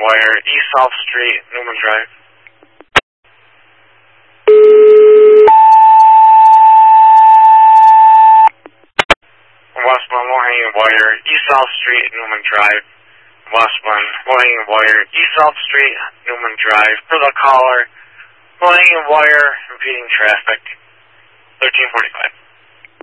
Wire, East South Street, Newman Drive. Westbound, low-hanging wire, East South Street, Newman Drive. Westbound, low-hanging wire, East South Street, Newman Drive. For the caller, low-hanging wire, impeding traffic, 1345.